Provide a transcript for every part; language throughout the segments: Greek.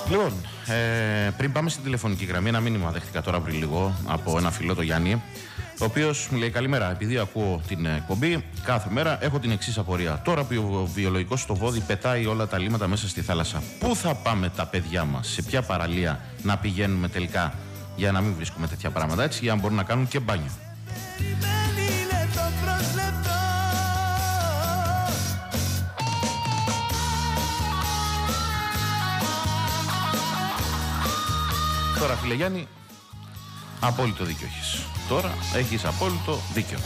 Λοιπόν, πριν πάμε στην τηλεφωνική γραμμή, ένα μήνυμα δέχτηκα τώρα πριν λίγο από ένα φιλό, το Γιάννη, ο οποίος μου λέει: καλημέρα, επειδή ακούω την εκπομπή κάθε μέρα, έχω την εξής απορία. Τώρα που ο βιολογικός στο βόδι πετάει όλα τα λίμματα μέσα στη θάλασσα, πού θα πάμε τα παιδιά μας, σε ποια παραλία να πηγαίνουμε τελικά, για να μην βρίσκουμε τέτοια πράγματα, έτσι, για να μπορούν να κάνουν και μπάνιο. Τώρα, φίλε Γιάννη, απόλυτο δίκιο έχεις. Τώρα έχεις απόλυτο δίκιο.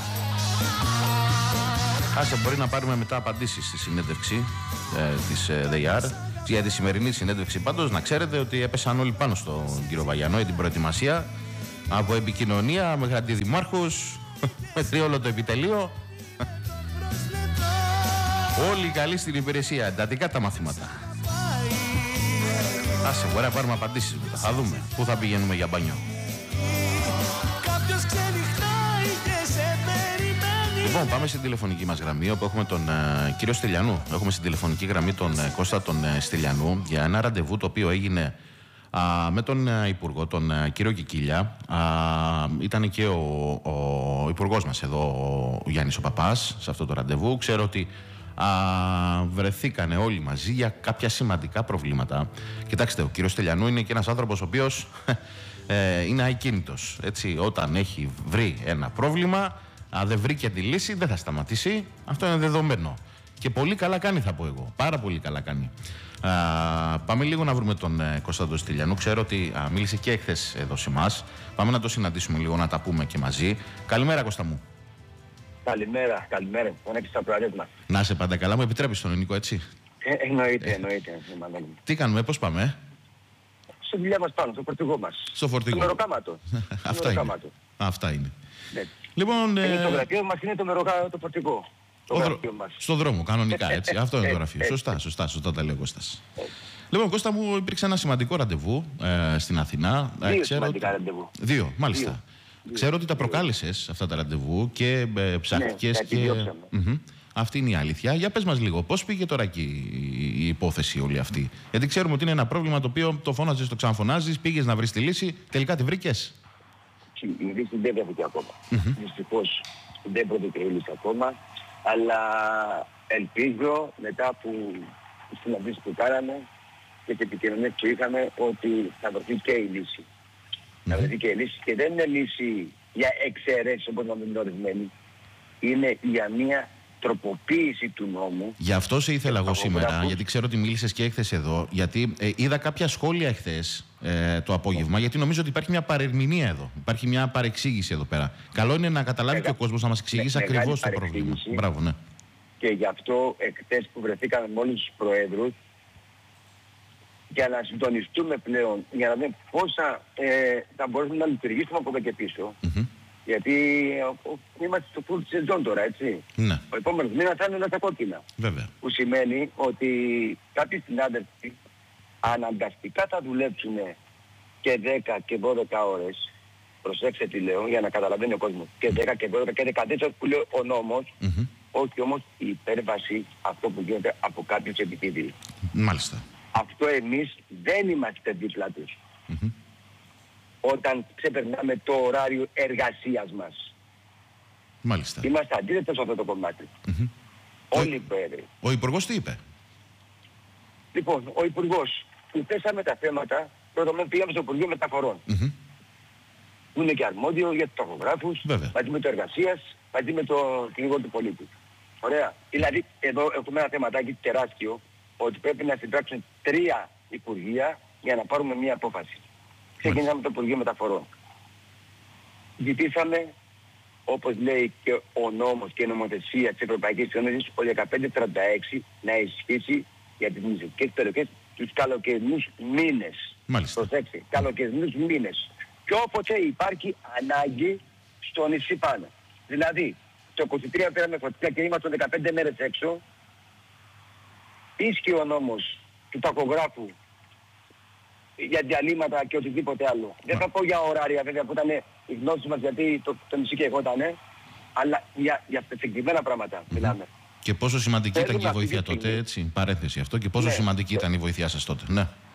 Άσε, μπορεί να πάρουμε μετά απαντήσεις στη συνέντευξη της ΔΕΙΑΡ. Για τη σημερινή συνέντευξη πάντως, να ξέρετε ότι έπεσαν όλοι πάνω στον κύριο Βαγιανό για την προετοιμασία. Από επικοινωνία μέχρι αντιδημάρχους, μέχρι όλο το επιτελείο. Όλοι καλοί στην υπηρεσία, εντατικά τα μαθήματα. Άσε, μπορεί να πάρουμε απαντήσεις μετά. Θα δούμε πού θα πηγαίνουμε για μπάνιο. Λοιπόν, πάμε στην τηλεφωνική μας γραμμή, όπου έχουμε τον κύριο Στυλιανού. Έχουμε στην τηλεφωνική γραμμή τον Κώστα τον Στυλιανού για ένα ραντεβού το οποίο έγινε με τον Υπουργό, τον κύριο Κικίλια. Ήταν και ο Υπουργός μας εδώ, ο Γιάννης ο Παπάς, σε αυτό το ραντεβού. Ξέρω ότι βρεθήκανε όλοι μαζί για κάποια σημαντικά προβλήματα. Κοιτάξτε, ο κύριος Στυλιανού είναι και ένας άνθρωπος ο οποίος είναι ακίνητος. Έτσι, όταν έχει βρει ένα πρόβλημα, αν δεν βρει και τη λύση, δεν θα σταματήσει. Αυτό είναι δεδομένο. Και πολύ καλά κάνει, θα πω εγώ. Πάρα πολύ καλά κάνει. Πάμε λίγο να βρούμε τον Κωνσταντό Στυλιανού. Ξέρω ότι μίλησε και εχθές εδώ σε εμάς. Πάμε να το συναντήσουμε λίγο, να τα πούμε και μαζί. Καλημέρα, Κώστα μου. Καλημέρα, καλημέρα. Φωνάξεις τα προαρές μας. Να είσαι πάντα καλά. Μου επιτρέπεις τον Νίκο, έτσι? Εννοείται. Τι κάνουμε, πώς πάμε? Στη δουλειά μας πάνω, στο φορτηγό μας. Στο φορτηγό. Στο μεροκάματο. Αυτά είναι. Ναι. Λοιπόν, το γραφείο μας είναι το φορτηγό. Στο δρόμο, κανονικά, έτσι. Αυτό είναι το γραφείο. Σωστά τα λέει ο Κώστας. Λοιπόν, Κώστα μου, υπήρξε ένα σημαντικό ραντεβού στην Αθηνά. Δύο σημαντικά ραντεβού. Δύο, μάλιστα. Ξέρω ότι τα προκάλεσες αυτά τα ραντεβού και ψάχτηκες και... Αυτή είναι η αλήθεια. Για πες μας λίγο, πώς πήγε τώρα εκεί η υπόθεση όλη αυτή? Γιατί ξέρουμε ότι είναι ένα πρόβλημα το οποίο το φώναζες, το ξαναφωνάζεις, πήγες να βρεις τη λύση, τελικά τη βρήκες? Η λύση δεν βρέθηκε ακόμα. Δυστυχώς δεν βρέθηκε η λύση ακόμα, αλλά ελπίζω μετά από τις συναντήσεις που κάναμε και τις επικοινωνίες που είχαμε ότι θα βρεθεί και η λύση. Θα βρεθεί και η λύση, και δεν είναι λύση για εξαιρέσεις όπως να μην είναι ορισμένη. Είναι για μια τροποποίηση του νόμου. Γι' αυτό σε ήθελα εγώ σήμερα, γιατί ξέρω ότι μίλησες και εχθές εδώ, γιατί είδα κάποια σχόλια εχθές το απόγευμα, γιατί νομίζω ότι υπάρχει μια παρερμηνία εδώ. Υπάρχει μια παρεξήγηση εδώ πέρα. Καλό είναι να καταλάβει και ο κόσμος, να μας εξηγήσει ακριβώς το πρόβλημα. Μπράβο, ναι. Και γι' αυτό εχθές που βρεθήκαμε με όλους τους προέδρους, για να συντονιστούμε πλέον, για να δούμε πόσα θα μπορούμε να λειτουργήσουμε από εδώ και πίσω. Γιατί είμαστε στο full season τώρα, έτσι. Ναι. Ο επόμενος μήνας θα είναι όλα τα κόκκινα. Βέβαια. Που σημαίνει ότι κάποιοι συνάδελφοι αναγκαστικά θα δουλέψουν και 10 και 12 ώρες. Προσέξτε τι λέω για να καταλαβαίνει ο κόσμος. Και 10 και 12 και 14 που λέει ο νόμος, όχι όμως η υπέρβαση αυτό που γίνεται από κάποιους επιτίδιους. Μάλιστα. Αυτό εμείς δεν είμαστε δίπλα τους. Όταν ξεπερνάμε το ωράριο εργασίας μας. Μάλιστα. Είμαστε αντίθετοι σε αυτό το κομμάτι. Όλοι οι πρόεδροι. Ο Υπουργός τι είπε? Λοιπόν, ο Υπουργός, που θέσαμε τα θέματα, πρώτα πήγαμε στο Υπουργείο Μεταφορών. Που είναι και αρμόδιο για τους ταχογράφους, μαζί με το εργασίας, μαζί με το κυνηγό του πολίτη. Ωραία. Δηλαδή, εδώ έχουμε ένα θεματάκι τεράστιο, ότι πρέπει να συντάξουν 3 υπουργεία για να πάρουμε μια απόφαση. Ξεκινάμε το Υπουργείο Μεταφορών. Ζητήσαμε, όπως λέει και ο νόμος και η νομοθεσία της Ευρωπαϊκής Ένωσης, ο 1536 να ισχύσει για τις νησιωτικές περιοχές τους καλοκαιρινούς μήνες. Μάλιστα. Προσέξτε, καλοκαιρινούς μήνες. Και όποτε υπάρχει ανάγκη στο νησί πάνω. Δηλαδή, το 23 πήραμε φωτιά και είμαστε 15 μέρες έξω. Ίσχυε ο νόμος του ταχογράφου για διαλύματα και οτιδήποτε άλλο. Δεν θα πω για ωράρια βέβαια που ήταν η γνώση μας, γιατί το νησί και εγώ ήταν, αλλά για συγκεκριμένα πράγματα μιλάμε. Και πόσο σημαντική ήταν και η βοήθεια τότε, έτσι, παρένθεση αυτό, και πόσο σημαντική ήταν η βοήθειά σας τότε. Ναι.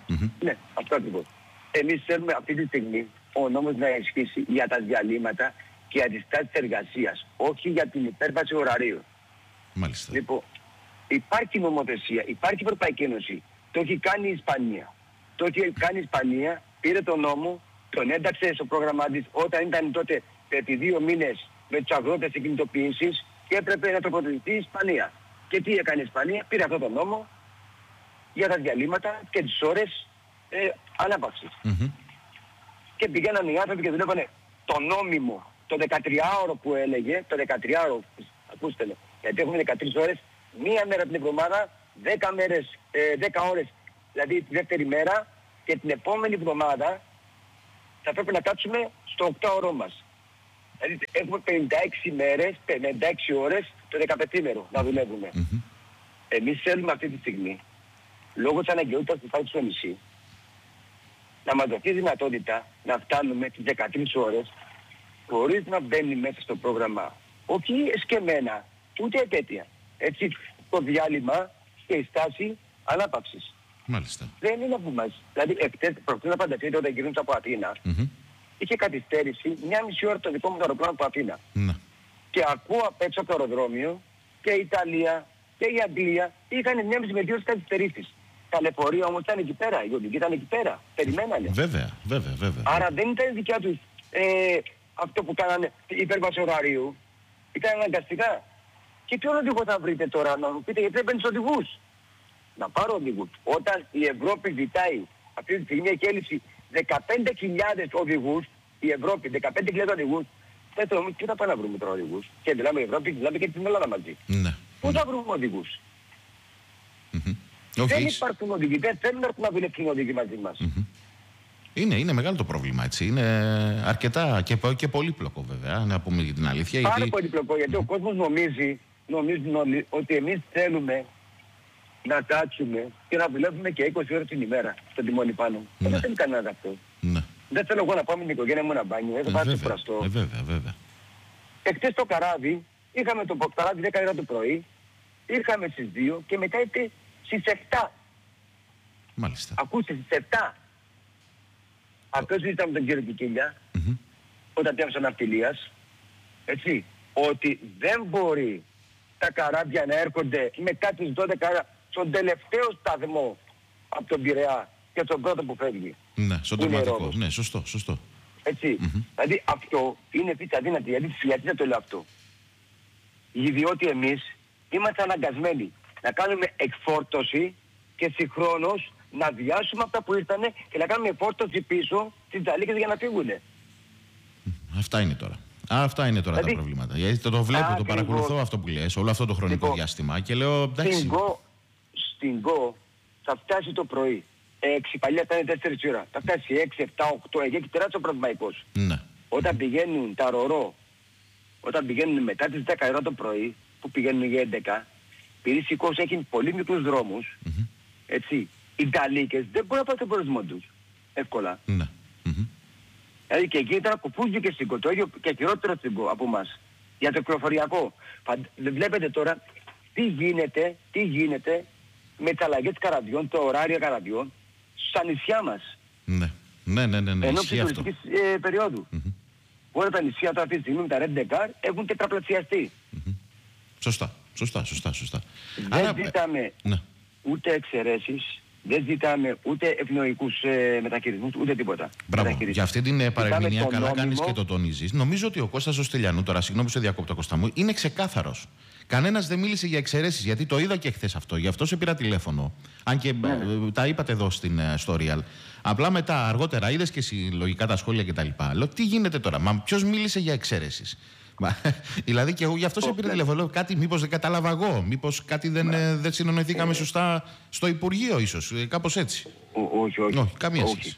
Ναι, αυτό ακριβώς. Εμείς θέλουμε αυτή τη στιγμή ο νόμος να ισχύσει για τα διαλύματα και για τις τάσεις εργασίας, όχι για την υπέρβαση ωραρίου. Μάλιστα. Λοιπόν, υπάρχει νομοθεσία, υπάρχει Ευρωπαϊκή Ένωση. Το έχει κάνει η Ισπανία. Το έχει κάνει η Ισπανία, πήρε τον νόμο, τον ένταξε στο πρόγραμμά της όταν ήταν τότε επί 2 μήνες με τους αγρότες κινητοποιήσεις και έπρεπε να τροποποιηθεί η Ισπανία. Και τι έκανε η Ισπανία, πήρε αυτό τον νόμο για τα διαλύματα και τις ώρες ανάπαυσης. Και πηγαίνανε οι άνθρωποι και δουλεύανε το νόμιμο, το 13ωρο που έλεγε, το 13ωρο, ακούστε με, γιατί έχουμε 13 ώρες, μία μέρα την εβδομάδα, 10 ώρες, δηλαδή τη δεύτερη μέρα και την επόμενη εβδομάδα θα πρέπει να κάτσουμε στο 8ωρο μας. Δηλαδή έχουμε 56 μέρες, 56 ώρες το 15ωρο να δουλεύουμε. Εμείς θέλουμε αυτή τη στιγμή, λόγω της αναγκαιότητας που υπάρχει στο νησί, να μας δοθεί δυνατότητα να φτάνουμε τις 13 ώρες χωρίς να μπαίνει μέσα στο πρόγραμμα όχι εσκεμμένα, ούτε επέτεια. Έτσι το διάλειμμα και η στάση ανάπαυσης. Μάλιστα. Δεν είναι από μας. Δηλαδή προχθές να φανταστείτε όταν γυρνούσα από Αθήνα, είχε καθυστέρηση 1,5 ώρα το δικό μου το αεροπλάνο από Αθήνα. Και ακούω απ' έξω από το αεροδρόμιο και η Ιταλία και η Αγγλία είχαν 1,5 με 2 ώρες καθυστερήσεις. Τα λεωφορεία όμως ήταν εκεί πέρα, οι οδηγοί ήταν εκεί πέρα, περιμένανε. Βέβαια. Άρα δεν ήταν δικιά τους αυτό που κάνανε υπέρβαση ωραρίου, ήταν αναγκαστικά. Και ποιον οδηγό θα βρείτε τώρα, να μου πείτε, γιατί δεν παίρνεις οδηγούς. Να πάρω οδηγούς. Όταν η Ευρώπη ζητάει, αυτή τη στιγμή έχει έλλειψη 15.000 οδηγούς, η Ευρώπη 15.000 οδηγούς, δεν το τι θα πάμε να βρούμε τώρα οδηγούς. Και μιλάμε η Ευρώπη, μιλάμε και την Ελλάδα μαζί. Πού θα βρούμε οδηγούς. Δεν υπάρχουν οδηγοί, δεν θέλουν να έρθουν να δουλεύουν οδηγοί μαζί μας. Είναι μεγάλο το πρόβλημα, έτσι. Είναι αρκετά και πολύπλοκο βέβαια, να πούμε την αλήθεια. Πάρα πολύπλοκο, γιατί ο κόσμος νομίζουν όλοι ότι εμείς θέλουμε να κάτσουμε και να δουλεύουμε και 20 ώρες την ημέρα στο τιμόνι πάνω. Δεν θέλει κανένα αυτό. Δεν θέλω εγώ να πάω με την οικογένεια μου ένα μπάνιο, έχω πάει στο κουραστό. Βέβαια. Εχθές το καράβι, είχαμε το καράβι 10 ώρα το πρωί, ήρθαμε στις 2 και μετά ήρθε στις 7. Μάλιστα. Ακούστε, στις 7. Αυτό ζήταμε τον κύριο Κικίλια, όταν πιάσα ναυτιλίας, έτσι, ότι δεν μπορεί τα καράβια να έρχονται μετά τις 12 ώρα στον τελευταίο σταθμό από τον Πειραιά και στον πρώτο που φεύγει. Ναι, στον τερματικό. Ναι, σωστό. Έτσι. Δηλαδή αυτό είναι επίσης αδύνατο. Γιατί δεν το λέω αυτό. Διότι εμείς είμαστε αναγκασμένοι να κάνουμε εκφόρτωση και συγχρόνως να διάσουμε αυτά που ήρθανε και να κάνουμε εκφόρτωση πίσω στις τζαλίκες για να φύγουνε. Αυτά είναι τώρα. Δηλαδή, τα προβλήματα. Γιατί το βλέπω, το παρακολουθώ αυτό που λες, όλο αυτό το χρονικό διάστημα και λέω εντάξει. Στην γκο θα φτάσει το πρωί. 6, παλιά ήταν 4 ώρα. Θα φτάσει 6, 7, 8, έχει τεράστιο προβληματικός. Ναι. Όταν πηγαίνουν τα ρορό, όταν πηγαίνουν μετά τις 10 ώρα το πρωί, που πηγαίνουν για 11, επειδή σηκώς έχει πολύ μικρούς δρόμους, έτσι, οι νταλίκες δεν μπορούν να πάνε στον προορισμό τους εύκολα. Ναι. Δηλαδή και εκεί ήταν κουφούζι και στην ΚΟ, το ίδιο και χειρότερο στην ΚΟ από εμάς. Για το κυκλοφοριακό. Βλέπετε τώρα τι γίνεται με τις αλλαγές καραβιών, το ωράριο καραβιών, στα νησιά μας. Ναι. Ενώ ψυχολογικής περίοδου. Όλα τα νησιά τώρα αυτή τη στιγμή με τα Red Car έχουν τετραπλασιαστεί. Σωστά. Δεν ζητάμε ούτε εξαιρέσεις, δεν ζητάμε ούτε ευνοϊκούς μεταχειρισμούς, ούτε τίποτα. Μπράβο. Για αυτή την παρερμηνία καλά κάνεις και το τονίζεις. Νομίζω ότι ο Κώστας ο Στυλιανού, τώρα συγγνώμη σε διακόπτω Κώστα μου, είναι ξεκάθαρος. Κανένας δεν μίλησε για εξαιρέσεις, γιατί το είδα και χθες αυτό. Γι' αυτό σε πήρα τηλέφωνο. Αν και τα είπατε εδώ στο Real. Απλά μετά, αργότερα, είδες και εσύ λογικά τα σχόλια κτλ. Λέω, τι γίνεται τώρα, μα ποιος μίλησε για εξαιρέσεις. Δηλαδή και εγώ γι' αυτό σε πήρα τηλέφωνο. Κάτι μήπως δεν κατάλαβα εγώ, μήπως κάτι δεν συνεννοηθήκαμε σωστά στο Υπουργείο, ίσως. Κάπως έτσι. Όχι. Καμία σχέση.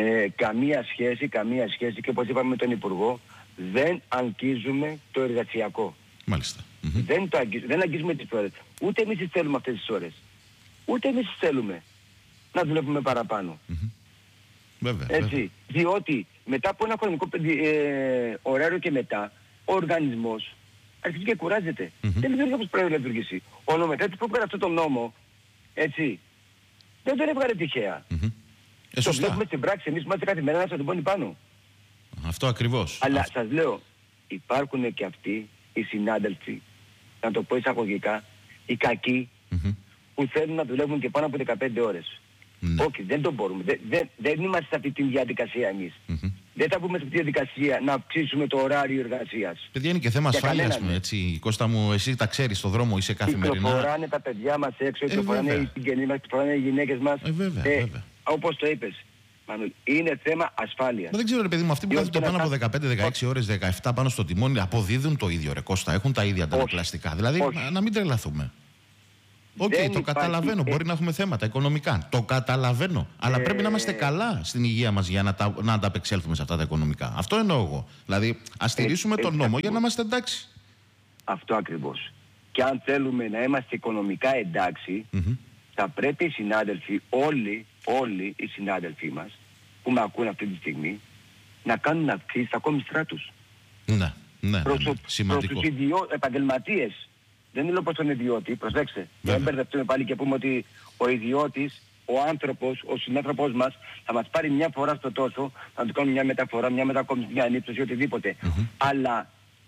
Καμία σχέση και όπως είπαμε με τον Υπουργό, δεν αγγίζουμε το εργασιακό. Μάλιστα. Δεν αγγίζουμε τις ώρες. Ούτε εμείς θέλουμε αυτές τις ώρες. Ούτε εμείς θέλουμε να δουλεύουμε παραπάνω. Βέβαια. Διότι μετά από ένα χρονικό ωράριο και μετά, ο οργανισμός αρχίζει και κουράζεται. Δεν λειτουργεί όπως πρέπει να λειτουργήσει. Ο νομοθέτης που έπαιρνε αυτό τον νόμο, έτσι, δεν τον έβγαλε τυχαία. Το βλέπουμε στην πράξη εμείς που είμαστε κάθε μέρα να σας το πόνι πάνω. Αυτό ακριβώς. Αλλά σας λέω, υπάρχουν και αυτοί οι συνάδελφοι, να το πω εισαγωγικά, οι κακοί, που θέλουν να δουλεύουν και πάνω από 15 ώρες. Όχι, δεν το μπορούμε. Δεν είμαστε σε αυτή τη διαδικασία εμείς. Δεν θα μπούμε σε αυτή τη διαδικασία να αυξήσουμε το ωράριο εργασίας. Παιδιά, είναι και θέμα ασφάλειας μου, έτσι. Κώστα μου, εσύ τα ξέρεις, στον δρόμο είσαι καθημερινά. Φοράνε τα παιδιά μας έξω, φοράνε οι συγγενείς μας, φοράνε οι γυναίκες μας. Βέβαια. Όπως το είπες, Μανούλη, είναι θέμα ασφάλειας. Δεν ξέρω, ρε παιδί μου, αυτοί που κάθονται πάνω από 15-16 ώρες, 17 πάνω στο τιμόνι, αποδίδουν το ίδιο, ρε Κώστα. Έχουν τα ίδια αντανακλαστικά. Δηλαδή, να μην τρελαθούμε. Οκ, το καταλαβαίνω. Μπορεί να έχουμε θέματα οικονομικά. Το καταλαβαίνω. Αλλά πρέπει να είμαστε καλά στην υγεία μας για να ανταπεξέλθουμε σε αυτά τα οικονομικά. Αυτό εννοώ εγώ. Δηλαδή, ας στηρίσουμε τον νόμο για να είμαστε εντάξει. Αυτό ακριβώς. Και αν θέλουμε να είμαστε οικονομικά εντάξει, θα πρέπει οι συνάδελφοι, όλοι οι συνάδελφοί μας που με ακούν αυτή τη στιγμή, να κάνουν αυξήσεις στα κόμιστρά τους. Ναι. Σημαντικό. Προς τους επαγγελματίες. Δεν μιλώ προς τον ιδιώτη, προσέξτε. Δεν μπερδευτούμε πάλι και πούμε ότι ο ιδιώτης, ο άνθρωπος, ο συνάνθρωπός μας θα μας πάρει μια φορά στο τόσο, να του κάνουμε μια μεταφορά, μια μετακόμιση, μια ανύψωση, οτιδήποτε. Αλλά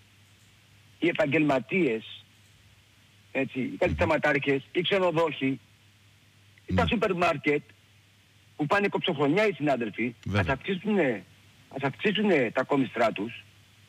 οι επαγγελματίες, έτσι, οι καταστηματάρχες, οι ξενοδόχοι, τα σούπερ μάρκετ που πάνε κοψοχρονιά οι συνάδελφοι, ας αυξήσουν τα κόμιστρά τους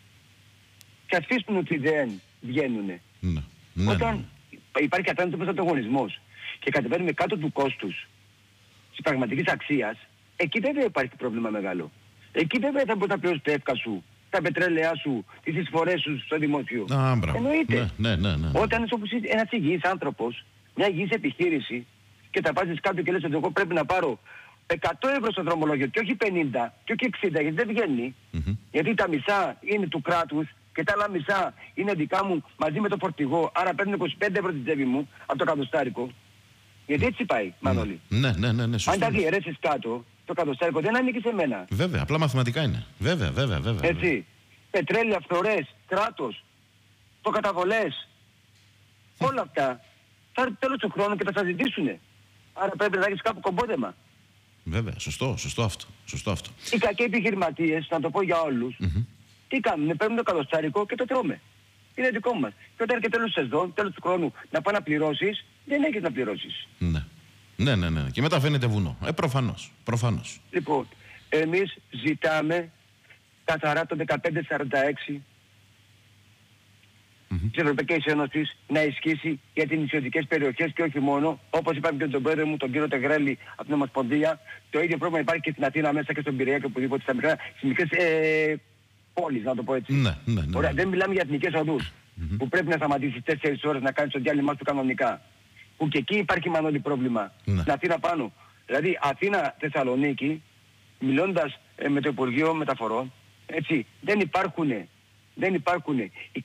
και ας αφήσουν ότι δεν βγαίνουν. Όταν υπάρχει ατάνατος ανταγωνισμός και κατεβαίνουμε κάτω του κόστους της πραγματικής αξίας, εκεί δεν υπάρχει πρόβλημα μεγάλο. Εκεί δεν θα μπορείς να πληρώσεις τα εύκα σου, τα πετρέλαιά σου, τις εισφορές σου στο δημόσιο. Εννοείται. Ναι. Όταν είσαι όπως ένας υγιής άνθρωπος, μια υγιής επιχείρηση και τα βάζεις κάτω και λες ότι εγώ πρέπει να πάρω 100 ευρώ στο δρομολόγιο και όχι 50 και όχι 60, γιατί δεν βγαίνει. Γιατί τα μισά είναι του κράτους και τα άλλα μισά είναι δικά μου μαζί με το φορτηγό, άρα παίρνω 25 ευρώ την τσέπη μου από το κατοστάρικο. Γιατί έτσι πάει, Μανώλη. Ναι, σωστά. Αν τα διαιρέσεις κάτω, το κατοστάρικο δεν ανήκει σε μένα. Βέβαια, απλά μαθηματικά είναι. Βέβαια. Έτσι. Πετρέλαια, φθορές, κράτος, προκαταβολές, όλα αυτά θα έρθει τέλος του χρόνου και θα σας ζητήσουνε. Άρα πρέπει να έχεις κάπου κομπόδεμα. Βέβαια, σωστό αυτό. Οι κακοί επιχειρηματίες, να το πω για όλους, τι κάνουν, παίρνουν το κατοστάρικο και το τρώμε. Είναι δικό μας. Και όταν έρχεται τέλος σεζόν, τέλος του χρόνου, να πάει να πληρώσεις, δεν έχεις να πληρώσεις. Ναι. Και μετά φαίνεται βουνό. Προφανώς. Λοιπόν, εμείς ζητάμε καθαρά το 1546 της Ευρωπαϊκής Ένωσης να ισχύσει για τις νησιωτικές περιοχές και όχι μόνο. Όπως είπαμε και τον πρόεδρο μου, τον κύριο Τεγρέλη από την Ομοσπονδία, το ίδιο πρόβλημα υπάρχει και στην Αθήνα μέσα και στον Πειραιά και οπουδήποτε στις μικρές πόλεις, να το πω έτσι. Ναι. Ωραία, δεν μιλάμε για εθνικές οδούς που πρέπει να σταματήσεις 4 ώρες να κάνεις το διάλειμμα του κανονικά. Που και εκεί υπάρχει Μανώλη πρόβλημα. Στην Αθήνα πάνω. Δηλαδή Αθήνα-Θεσσαλονίκη, μιλώντας με το Υπουργείο Μεταφορών, έτσι, δεν υπάρχουν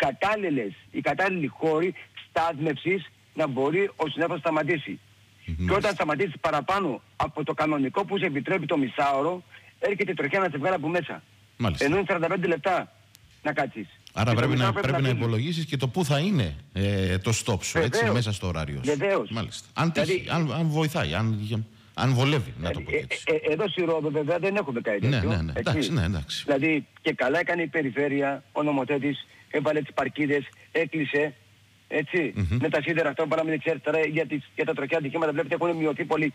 οι κατάλληλοι χώροι στάθμευσης να μπορεί ο συνάδελφος να σταματήσει. Και όταν σταματήσει παραπάνω από το κανονικό που σε επιτρέπει το μισάωρο, έρχεται η τροχιά να σε βγάλει από μέσα. Μάλιστα. Ενώ είναι 45 λεπτά να κάτσεις. Άρα πρέπει να υπολογίσεις και το πού θα είναι το stop σου, έτσι, μέσα στο ωράριο σου. Βεβαίως. Μάλιστα. Αν βοηθάει, αν βολεύει, να το πω έτσι. Εδώ στη Ρόδο βέβαια δεν έχουμε κάτι τέτοιο. Ναι. Εντάξει. Δηλαδή και καλά έκανε η περιφέρεια, ο νομοθέτης έβαλε τις παρκίδες, έκλεισε, έτσι, με τα σίδερα αυτά που παράμε δεν ξέρετε τώρα για τα τροχιά ατυχήματα βλέπετε έχουν μειωθεί πολύ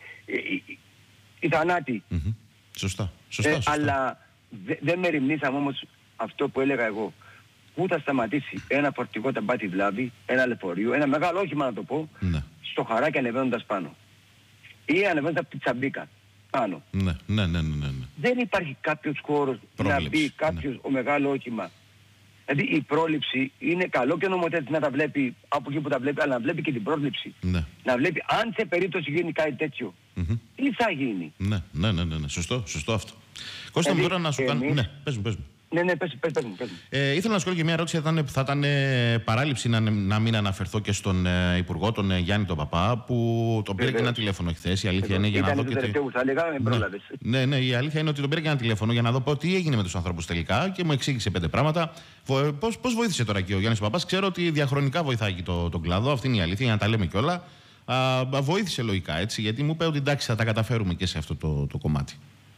οι θανάτοι. Σωστά. Αλλά δεν μεριμνήσαμε όμως αυτό που έλεγα εγώ. Πού θα σταματήσει ένα φορτηγό ταμπάτι βλάβη, ένα λεωφορείο, ένα μεγάλο όχημα να το πω, στο Χαράκι ανεβαίνοντας πάνω. Ή ανεβαίνοντας από τη Τσαμπίκα πάνω. Ναι. Δεν υπάρχει κάποιος χώρος να μπει κάποιος ο μεγάλο όχημα. Δηλαδή η πρόληψη είναι καλό και ο νομοθέτης να τα βλέπει από εκεί που τα βλέπει, αλλά να βλέπει και την πρόληψη. Να βλέπει αν σε περίπτωση γίνει κάτι τέτοιο, τι θα γίνει. Ναι. Σωστό αυτό. Κώστα μου, τώρα να σου κάνω... Ναι, πες μου. Ναι, πες μου. Ήθελα να σου κάνω και μια ερώτηση. Θα ήταν παράληψη να μην αναφερθώ και στον Υπουργό, τον Γιάννη τον Παπά, που τον πήρε και ένα τηλέφωνο χθες. Η αλήθεια είναι για να δω. Ναι, η αλήθεια είναι ότι τον πήρε και ένα τηλέφωνο για να δω τι έγινε με τους ανθρώπους τελικά και μου εξήγησε 5 πράγματα. Πώς βοήθησε τώρα και ο Γιάννης Παπάς. Ξέρω ότι διαχρονικά βοηθάει και τον κλάδο. Αυτή είναι η αλήθεια, για να τα λέμε κιόλα. Βοήθησε λογικά έτσι, γιατί μου είπε ότι εντάξει θα τα καταφέρουμε και σε αυτό το κομμάτι.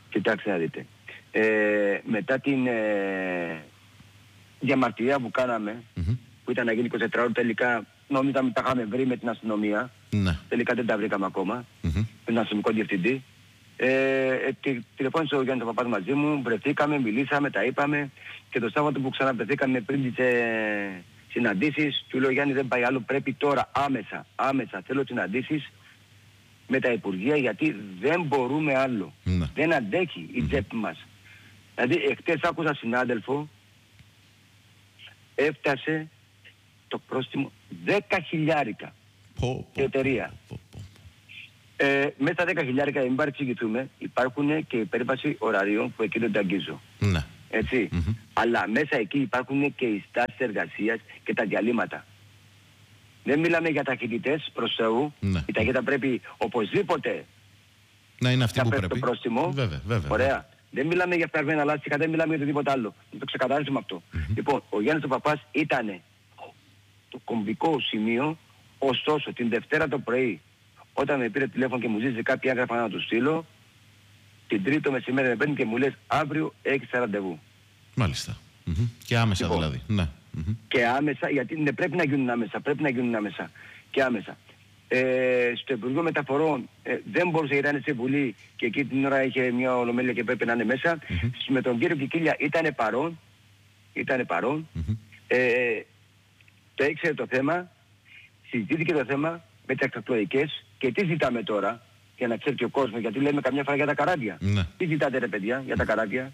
Κοιτάξτε να δείτε. Μετά την διαμαρτυρία που κάναμε, που ήταν να γίνει 24 ώρες, τελικά νομίζαμε τα είχαμε βρει με την αστυνομία. Ναι. Τελικά δεν τα βρήκαμε ακόμα. Με τον αστυνομικό διευθυντή. Τηλεφώνησε ο Γιάννης ο Παπάς μαζί μου, βρεθήκαμε, μιλήσαμε, τα είπαμε και το Σάββατο που ξαναβρεθήκαμε πριν τις συναντήσεις, του λέω Γιάννη δεν πάει άλλο, πρέπει τώρα άμεσα θέλω συναντήσεις με τα Υπουργεία γιατί δεν μπορούμε άλλο. Δεν αντέχει η τσέπη μας. Δηλαδή εχθές άκουσα συνάδελφο, έφτασε το πρόστιμο 10.000 η εταιρεία. Μέσα στα 10.000 μην παρεξηγηθούμε, υπάρχουν και υπέρβαση ωραρίων που εκεί δεν τα αγγίζω. Ναι. Έτσι. Αλλά μέσα εκεί υπάρχουν και οι στάσεις εργασίας και τα διαλύματα. Δεν μιλάμε για ταχυτητές προς Θεού. Ναι. Η ταχύτητα πρέπει οπωσδήποτε να είναι αυτή να που πέφτει πρέπει. Το πρόστιμο. Βέβαια. Ωραία. Δεν μιλάμε για φθαρμένα λάστιχα, δεν μιλάμε για οτιδήποτε άλλο. Να το ξεκαθαρίσουμε αυτό. Λοιπόν, ο Γιάννης ο Παπάς ήταν το κομβικό σημείο, ωστόσο την Δευτέρα το πρωί, όταν με πήρε τηλέφωνο και μου ζήτησε κάποια έγγραφα να του στείλω, την Τρίτη το μεσημέρι με παίρνει και μου λες αύριο έχεις ραντεβού. Μάλιστα. Και άμεσα λοιπόν, δηλαδή. Ναι. Και άμεσα, γιατί ναι, πρέπει να γίνουν άμεσα. Και άμεσα. Στο Υπουργείο Μεταφορών δεν μπορούσε να ήταν σε Βουλή και εκεί την ώρα είχε μια ολομέλεια και πρέπει να είναι μέσα. Με τον κύριο Κικίλια ήταν παρόν. Το ήξερε το θέμα, συζητήθηκε το θέμα με τις εξωτερικές και τι ζητάμε τώρα, για να ξέρει και ο κόσμος, γιατί λέμε καμιά φορά για τα καράβια. Τι ζητάτε ρε παιδιά για τα καράβια?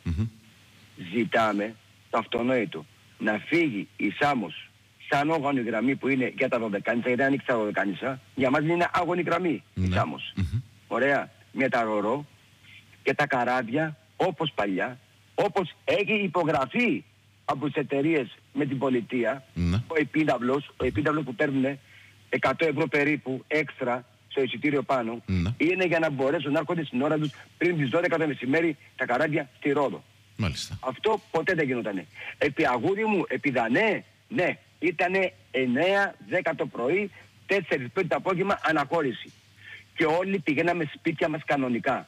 Ζητάμε το αυτονόητο. Να φύγει η Σάμος σαν όγονη γραμμή που είναι για τα Δωδεκάνησα, γιατί δεν ανοίξει τα Δωδεκάνησα, για μας είναι άγωνη γραμμή η Σάμος. Ωραία. Με τα ρορό και τα καράβια όπως παλιά, όπως έχει υπογραφεί από τις εταιρείες με την πολιτεία, ο επίδαυλος που παίρνουν 100 ευρώ περίπου έξτρα στο εισιτήριο πάνω, είναι για να μπορέσουν να έρχονται στην ώρα τους πριν τις 12 το μεσημέρι τα καράβια στη Ρόδο. Μάλιστα. Αυτό ποτέ δεν γινότανε. Επί αγούδι μου, επί Δανέ, ναι, ήτανε 9-10 το πρωί, 4-5 το απόγευμα αναχώρηση. Και όλοι πηγαίναμε σπίτια μας κανονικά.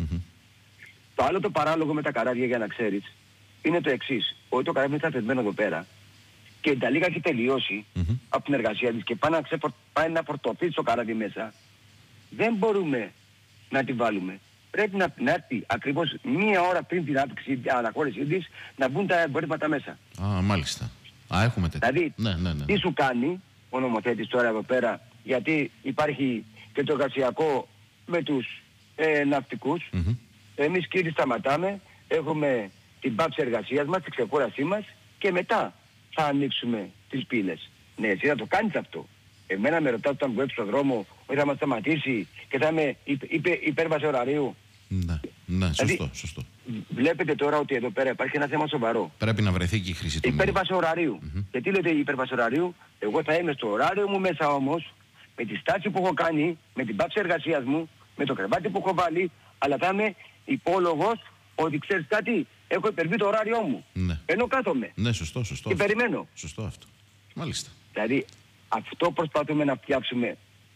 Το άλλο το παράλογο με τα καράβια, για να ξέρεις, είναι το εξής. Ότι το καράβι ήταν θεσμένο εδώ πέρα και η Ιταλία έχει τελειώσει από την εργασία της και πάει να φορτωθεί στο καράβι μέσα, δεν μπορούμε να τη βάλουμε. Πρέπει να έρθει ακριβώς μία ώρα πριν την αναχώρησή της να μπουν τα εμπορεύματα μέσα. Μάλιστα. Έχουμε τέτοια. Δηλαδή, τι σου κάνει ο νομοθέτης τώρα εδώ πέρα, γιατί υπάρχει και το εργασιακό με τους ναυτικούς. Εμείς κύριοι σταματάμε, έχουμε την πάυση εργασίας μας, την ξεκούρασή μας και μετά θα ανοίξουμε τις πύλες. Ναι, εσύ θα το κάνεις αυτό. Εμένα με ρωτάτε όταν βγω στον δρόμο ότι θα μας σταματήσει και θα είμαι υπέρβαση ωραρίου. Ναι, σωστό. Βλέπετε τώρα ότι εδώ πέρα υπάρχει ένα θέμα σοβαρό. Πρέπει να βρεθεί και η χρήση του. Υπέρβαση ωραρίου. Και τι λέτε η υπέρβαση ωραρίου? Εγώ θα είμαι στο ωράριο μου μέσα όμως, με τη στάση που έχω κάνει, με την πάυση εργασίας μου, με το κρεβάτι που έχω βάλει, αλλά θα είμαι υπόλογος ότι ξέρεις κάτι, έχω υπερβεί το ωράριό μου. Ενώ κάθομαι. Ναι, σωστό. Και περιμένω. Σωστό αυτό. Μάλιστα. Δηλαδή αυτό προσπαθούμε να φτιάξουμε.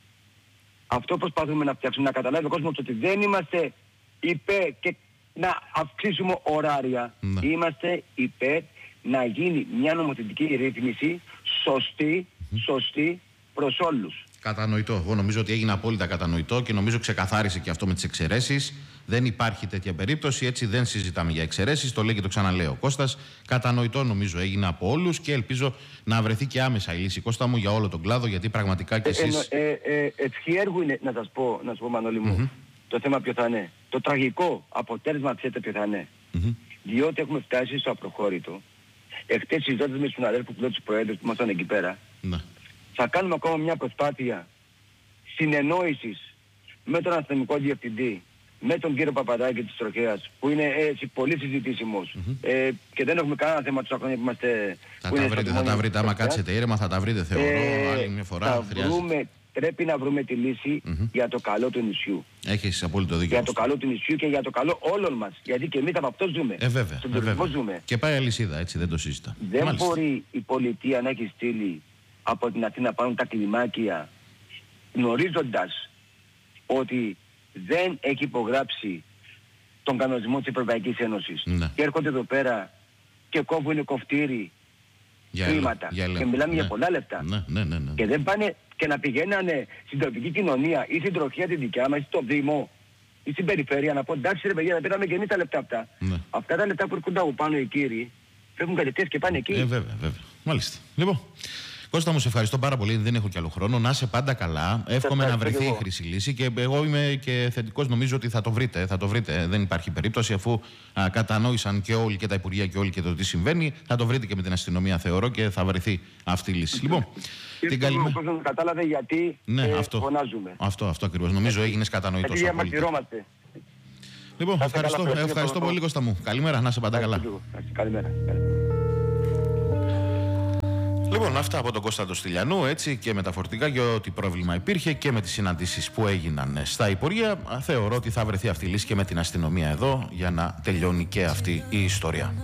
Να καταλάβει ο κόσμος ότι δεν είμαστε υπέρ και να αυξήσουμε ωράρια. Είμαστε υπέρ να γίνει μια νομοθετική ρύθμιση σωστή προς όλους. Κατανοητό. Εγώ νομίζω ότι έγινε απόλυτα κατανοητό και νομίζω ξεκαθάρισε και αυτό με τις εξαιρέσεις. Δεν υπάρχει τέτοια περίπτωση, έτσι δεν συζητάμε για εξαιρέσεις. Το λέει και το ξαναλέω ο Κώστας. Κατανοητό νομίζω έγινε από όλους και ελπίζω να βρεθεί και άμεσα η λύση, Κώστα μου, για όλο τον κλάδο, γιατί πραγματικά και εσείς... Ευχιέργου είναι, να σου πω Μανώλη μου, το θέμα ποιο θα είναι. Το τραγικό αποτέλεσμα ξέρετε ποιο θα είναι. Διότι έχουμε φτάσει στο απροχώρητο. Εχθές συζητώντας με τους αδέλφους του Προέδρου που ήμασταν εκεί πέρα, θα κάνουμε ακόμα μια προσπάθεια συνεννόησης με τον αστυνομικό διευθυντή, με τον κύριο Παπαδάκη της Τροχέας, που είναι πολύ συζητήσιμος και δεν έχουμε κανένα θέμα τους χρόνια που είμαστε... Θα τα βρείτε, άμα κάτσετε ήρεμα θα τα βρείτε, θεωρώ, άλλη μια φορά πρέπει να βρούμε τη λύση για το καλό του νησιού. Έχεις απόλυτο δίκιο. Για το καλό του νησιού και για το καλό όλων μας. Γιατί και εμείς από αυτό ζούμε. Βέβαια. Ζούμε. Και πάει αλυσίδα, έτσι δεν το συζητά. Δεν μπορεί η πολιτεία να έχει στείλει από την Αθήνα πάνω τα κλιμάκια γνωρίζοντας ότι δεν έχει υπογράψει τον κανονισμό της Ευρωπαϊκής Ένωσης. Ναι. Και έρχονται εδώ πέρα και κόβουν κοφτήρι χρήματα. Και μιλάμε για πολλά λεφτά. Ναι. Και δεν πάνε και να πηγαίνανε στην τοπική κοινωνία ή στην τροχιά τη δικιά μας ή στο Δήμο ή στην περιφέρεια να πω εντάξει ρε παιδιά, να πήραμε και εμείς τα λεφτά αυτά. Ναι. Αυτά τα λεφτά που έρχονται από πάνω οι κύριοι φεύγουν κατευθείαν και πάνε εκεί. Βέβαια. Μάλιστα. Λοιπόν, Κώστα μου, σε ευχαριστώ πάρα πολύ. Δεν έχω κι άλλο χρόνο. Να είσαι πάντα καλά. Εύχομαι να βρεθεί η χρυσή λύση και εγώ είμαι και θετικός. Νομίζω ότι θα το βρείτε. Δεν υπάρχει περίπτωση, αφού κατανόησαν και όλοι και τα Υπουργεία και όλοι και το τι συμβαίνει. Θα το βρείτε και με την αστυνομία, θεωρώ, και θα βρεθεί αυτή η λύση. Λοιπόν, την καλημέρα. Ο κόσμος κατάλαβε γιατί φωνάζουμε. Αυτό ακριβώς. Νομίζω έγινες κατανοητός. Γιατί διαμαρτυρόμαστε. Λοιπόν, ευχαριστώ πολύ, Κώστα μου. Καλημέρα, να είσαι πάντα καλά. Καλημέρα. Λοιπόν, αυτά από τον Κώστα Στυλιανού, έτσι, και με τα φορτηγά, για ό,τι πρόβλημα υπήρχε και με τις συναντήσεις που έγιναν στα Υπουργεία. Θεωρώ ότι θα βρεθεί αυτή η λύση και με την αστυνομία εδώ για να τελειώνει και αυτή η ιστορία.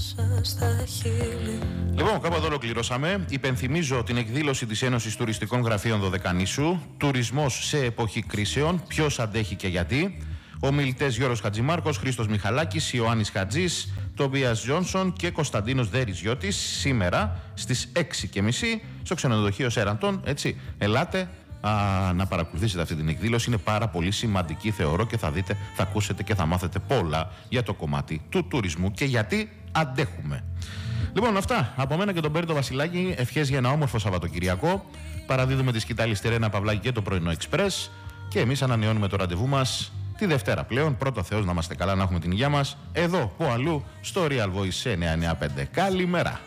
Λοιπόν, κάπου εδώ ολοκληρώσαμε. Υπενθυμίζω την εκδήλωση της Ένωσης Τουριστικών Γραφείων Δωδεκανήσου. Τουρισμός σε εποχή κρίσεων. Ποιος αντέχει και γιατί. Ομιλητές Γιώργος Χατζημάρκος, Χρήστος Μιχαλάκης, Ιωάννης Χατζής, Τόμπιας Τζόνσον και Κωνσταντίνος Δερυζιώτης, σήμερα στις 6:30 στο ξενοδοχείο Σέραντον. Έτσι, ελάτε να παρακολουθήσετε αυτή την εκδήλωση. Είναι πάρα πολύ σημαντική, θεωρώ, και θα δείτε, θα ακούσετε και θα μάθετε πολλά για το κομμάτι του τουρισμού και γιατί αντέχουμε. Λοιπόν, αυτά από μένα και τον Πέριτο Βασιλάκη. Ευχές για ένα όμορφο Σαββατοκυριακό. Παραδίδουμε τη σκητάλη στη Ρένα Παυλάκη και το πρωινό Εξπρές. Και εμείς ανανεώνουμε το ραντεβού μας τη Δευτέρα πλέον. Πρώτο Θεός να είμαστε καλά, να έχουμε την υγεία μας. Εδώ, που αλλού, στο Real Voice 995. Καλημέρα.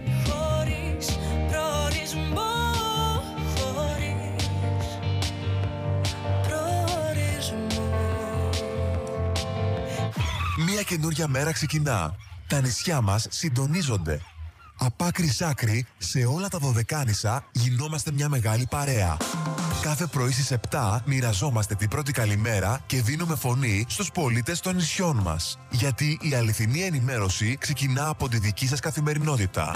Μια καινούρια μέρα ξεκινά. Τα νησιά μας συντονίζονται. Απ' άκρη σ' άκρη, σε όλα τα Δωδεκάνησα γινόμαστε μια μεγάλη παρέα. Κάθε πρωί στις 7 μοιραζόμαστε την πρώτη καλημέρα και δίνουμε φωνή στους πολίτες των νησιών μας. Γιατί η αληθινή ενημέρωση ξεκινά από τη δική σας καθημερινότητα.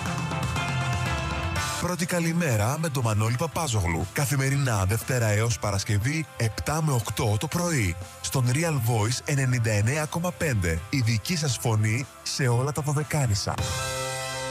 Πρώτη καλημέρα με τον Μανώλη Παπάζογλου. Καθημερινά Δευτέρα έως Παρασκευή 7 με 8 το πρωί. Στον Real Voice 99,5. Η δική σας φωνή σε όλα τα Δωδεκάνησα.